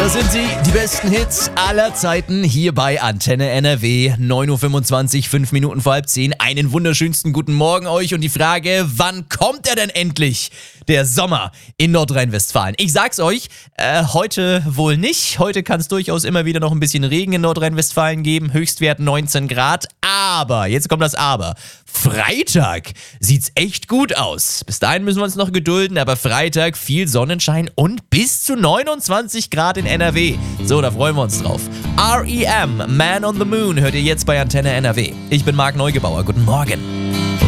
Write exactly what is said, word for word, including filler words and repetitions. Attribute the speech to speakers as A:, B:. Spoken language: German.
A: Das sind sie, die besten Hits aller Zeiten hier bei Antenne N R W. neun Uhr fünfundzwanzig, fünf Minuten vor halb zehn. Einen wunderschönsten guten Morgen euch und die Frage, wann kommt er denn endlich? Der Sommer in Nordrhein-Westfalen. Ich sag's euch, äh, heute wohl nicht. Heute kann es durchaus immer wieder noch ein bisschen Regen in Nordrhein-Westfalen geben. Höchstwert neunzehn Grad. Aber, jetzt kommt das Aber. Freitag sieht's echt gut aus. Bis dahin müssen wir uns noch gedulden, aber Freitag viel Sonnenschein und bis zu neunundzwanzig Grad in N R W. So, da freuen wir uns drauf. R E M, Man on the Moon, hört ihr jetzt bei Antenne N R W. Ich bin Marc Neugebauer. Guten Morgen.